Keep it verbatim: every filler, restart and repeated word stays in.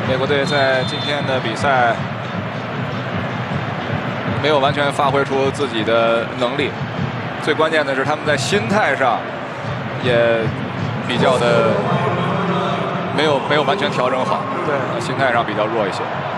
美国队在今天的比赛没有完全发挥出自己的能力，最关键的是他们在心态上也比较的没有没有完全调整好， 对， 心态上比较弱一些。